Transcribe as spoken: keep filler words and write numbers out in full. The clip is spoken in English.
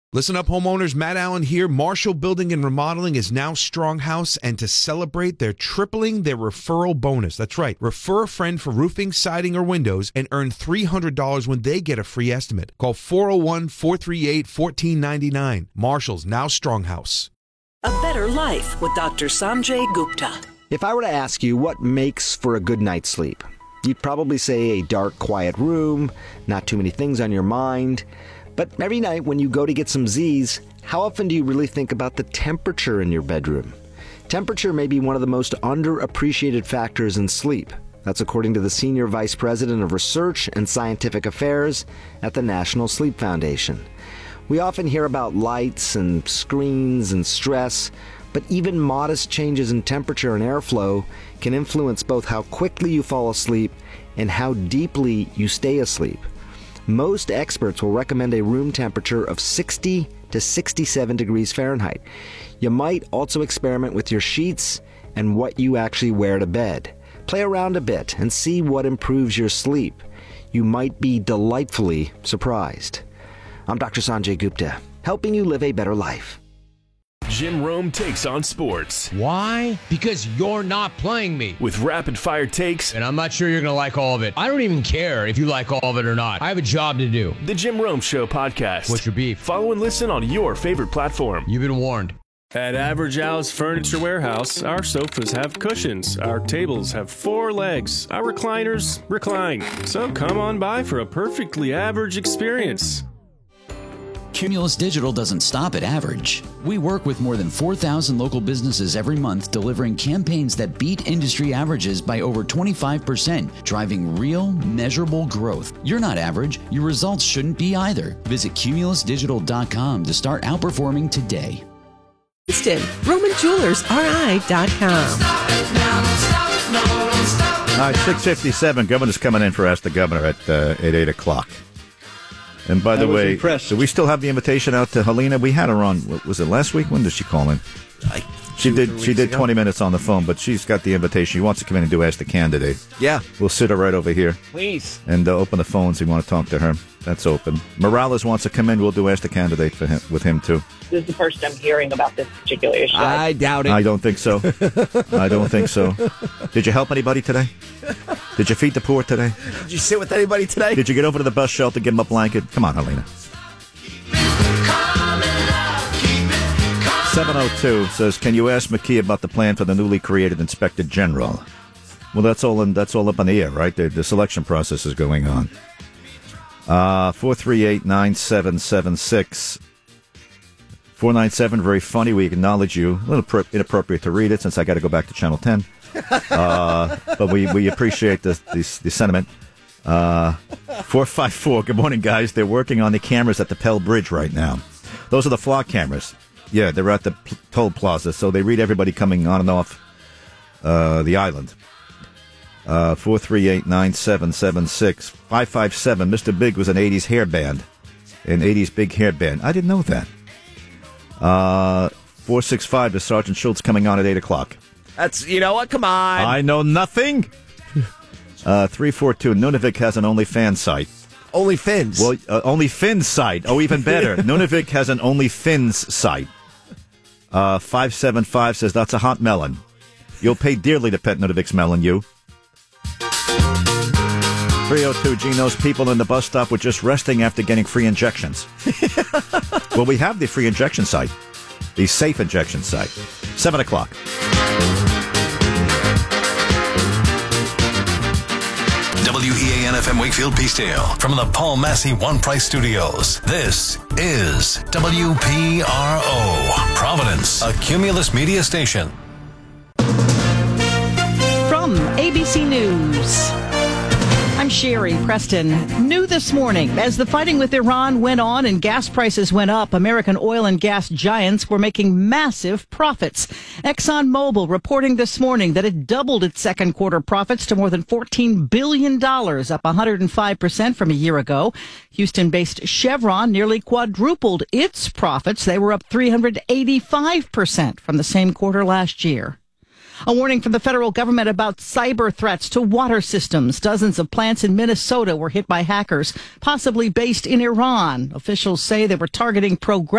Listen up, homeowners. Matt Allen here. Marshall Building and Remodeling is now Stronghouse, and to celebrate, they're tripling their referral bonus. That's right. Refer a friend for roofing, siding, or windows and earn three hundred dollars when they get a free estimate. Call four oh one, four three eight, one four nine nine. Marshall's now Stronghouse. A Better Life with Doctor Sanjay Gupta. If I were to ask you what makes for a good night's sleep, you'd probably say a dark, quiet room, not too many things on your mind. But every night when you go to get some Z's, how often do you really think about the temperature in your bedroom? Temperature may be one of the most underappreciated factors in sleep. That's according to the Senior Vice President of Research and Scientific Affairs at the National Sleep Foundation. We often hear about lights and screens and stress, but even modest changes in temperature and airflow can influence both how quickly you fall asleep and how deeply you stay asleep. Most experts will recommend a room temperature of sixty to sixty-seven degrees Fahrenheit. You might also experiment with your sheets and what you actually wear to bed. Play around a bit and see what improves your sleep. You might be delightfully surprised. I'm Doctor Sanjay Gupta, helping you live a better life. Jim Rome takes on sports. Why? Because you're not playing me. With rapid-fire takes. And I'm not sure you're going to like all of it. I don't even care if you like all of it or not. I have a job to do. The Jim Rome Show podcast. What's your beef? Follow and listen on your favorite platform. You've been warned. At Average Al's Furniture Warehouse, our sofas have cushions, our tables have four legs, our recliners recline. So come on by for a perfectly average experience. Cumulus Digital doesn't stop at average. We work with more than four thousand local businesses every month, delivering campaigns that beat industry averages by over twenty-five percent, driving real, measurable growth. You're not average. Your results shouldn't be either. Visit cumulus digital dot com to start outperforming today. Houston, Roman Jewelers R I dot com. All right, six fifty-seven. Governor's coming in for Ask the Governor at, uh, at eight o'clock. And by the way, impressed. Do we still have the invitation out to Helena? We had her on, what, was it last week? When did she call in? I, she did She did ago. twenty minutes on the phone, but she's got the invitation. She wants to come in and do Ask the Candidate. Yeah. We'll sit her right over here. Please. And uh, open the phones if you want to talk to her. That's open. Morales wants to come in. We'll do Ask the Candidate for him, with him, too. This is the first I'm hearing about this particular issue. I doubt it. I don't think so. I don't think so. Did you help anybody today? Did you feed the poor today? Did you sit with anybody today? Did you get over to the bus shelter, give them a blanket? Come on, Helena. seven oh two says, can you ask McKee about the plan for the newly created Inspector General? Well, that's all in, that's all up in the air, right? The, the selection process is going on. Uh, four three eight, nine seven seven six. four nine seven, very funny. We acknowledge you. A little pro- inappropriate to read it since I got to go back to Channel ten. Uh, but we, we appreciate the, the, the sentiment. Uh, four five four, good morning, guys. They're working on the cameras at the Pell Bridge right now. Those are the flock cameras. Yeah, they're at the p- toll plaza, so they read everybody coming on and off uh, the island. Uh, four three eight, nine seven seven six. five five seven, Mister Big was an eighties hair band. An eighties big hair band. I didn't know that. Uh, four six five, is Sergeant Schultz coming on at eight o'clock. That's, you know what, come on. I know nothing. uh, three four two, Nunavik has an OnlyFans site. OnlyFins? Well, uh, OnlyFins site. Oh, even better. Nunavik has an OnlyFins site. Uh, five seven five says, that's a hot melon. You'll pay dearly to pet Nunavik's melon, you. three oh two, Gene, those people in the bus stop were just resting after getting free injections. Well, we have the free injection site. The safe injection site. seven o'clock. W E A N F M Wakefield Peacedale from the Paul Massey One Price Studios. This is W P R O, Providence, a Cumulus media station. From A B C News, I'm Sherry Preston. New this morning, as the fighting with Iran went on and gas prices went up, American oil and gas giants were making massive profits. ExxonMobil reporting this morning that it doubled its second quarter profits to more than fourteen billion dollars, up one hundred five percent from a year ago. Houston-based Chevron nearly quadrupled its profits. They were up three hundred eighty-five percent from the same quarter last year. A warning from the federal government about cyber threats to water systems. Dozens of plants in Minnesota were hit by hackers, possibly based in Iran. Officials say they were targeting progressive